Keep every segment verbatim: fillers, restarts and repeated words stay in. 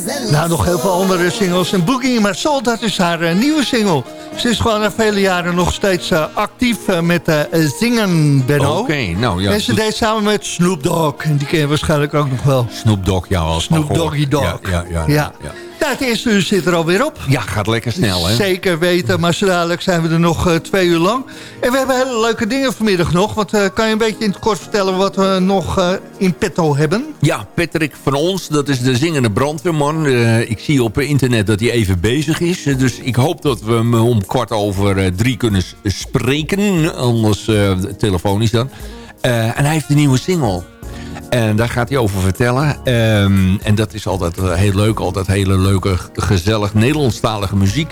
Nou, nog heel veel andere singles. En Boogie in My Soul, dat is haar uh, nieuwe single. Ze is gewoon na vele jaren nog steeds uh, actief uh, met uh, zingen, Benno. Oké, okay, nou ja. En ze deed samen met Snoop Dogg. En die ken je waarschijnlijk ook nog wel. Snoop Dogg, ja. Als Snoop Doggy Dogg. Ja, ja, ja, ja, ja. ja. Nou, het eerste uur zit er alweer op. Ja, gaat lekker snel, hè? Zeker weten, maar zo dadelijk zijn we er nog uh, twee uur lang. En we hebben hele leuke dingen vanmiddag nog. Want uh, kan je een beetje in het kort vertellen wat we nog uh, in petto hebben? Ja, Patrick van Ons, dat is de zingende brandweerman. Uh, ik zie op internet dat hij even bezig is. Dus ik hoop dat we hem om kwart over uh, drie kunnen spreken. Anders uh, telefonisch dan. Uh, en hij heeft een nieuwe single. En daar gaat hij over vertellen. Um, en dat is altijd heel leuk. Altijd hele leuke, gezellig Nederlandstalige muziek.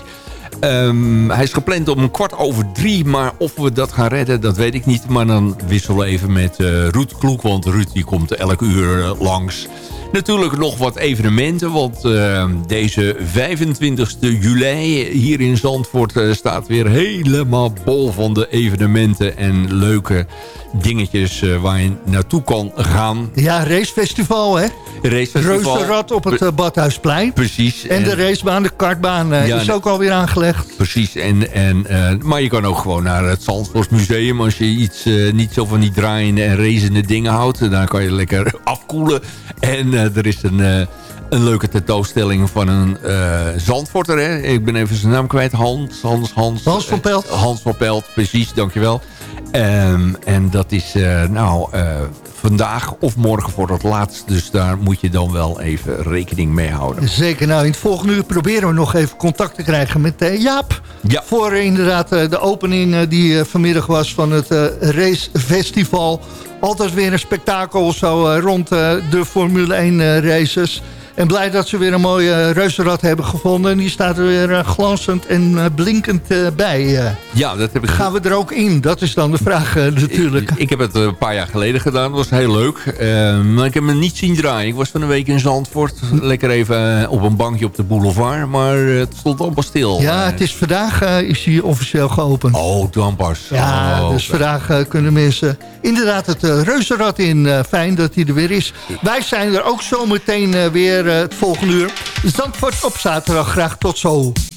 Um, hij is gepland om een kwart over drie. Maar of we dat gaan redden, dat weet ik niet. Maar dan wisselen we even met uh, Ruud Kloek. Want Ruud die komt elk uur uh, langs. Natuurlijk nog wat evenementen. Want uh, deze vijfentwintigste juli hier in Zandvoort uh, staat weer helemaal bol van de evenementen. En leuke dingetjes uh, waar je naartoe kan gaan. Ja, racefestival, hè? Racefestival. Reuzenrad op het uh, Badhuisplein. Precies. En, en de racebaan, de kartbaan uh, ja, is ook alweer aangelegd. Precies. En, en, uh, maar je kan ook gewoon naar het Zandvoortsmuseum. Als je iets, uh, niet zo van die draaiende en racende dingen houdt. Dan kan je lekker afkoelen. En uh, er is een... Uh, Een leuke tentoonstelling van een uh, Zandvoorter. Hè? Ik ben even zijn naam kwijt. Hans, Hans, Hans. Hans van Pelt. Uh, Hans van Pelt, precies, dankjewel. Um, en dat is uh, nou uh, vandaag of morgen voor het laatst. Dus daar moet je dan wel even rekening mee houden. Zeker. Nou, in het volgende uur proberen we nog even contact te krijgen met uh, Jaap. Ja. Voor uh, inderdaad uh, de opening uh, die uh, vanmiddag was van het uh, racefestival. Altijd weer een spektakel zo uh, rond uh, de Formule één uh, races. En blij dat ze weer een mooie uh, reuzenrad hebben gevonden. En die staat er weer uh, glanzend en uh, blinkend uh, bij. Uh. Ja, dat heb ik... Gaan we er ook in? Dat is dan de vraag uh, natuurlijk. Ik, ik heb het een paar jaar geleden gedaan. Dat was heel leuk. Uh, maar ik heb me niet zien draaien. Ik was van een week in Zandvoort. Lekker even uh, op een bankje op de boulevard. Maar uh, het stond allemaal stil. Ja, het is vandaag uh, is hij officieel geopend. Oh, dan pas. Ja, oh, dus vandaag uh, kunnen mensen inderdaad het uh, reuzenrad in. Uh, fijn dat hij er weer is. Wij zijn er ook zo meteen uh, weer uh, het volgende uur. Zandvoort op zaterdag. Graag tot zo.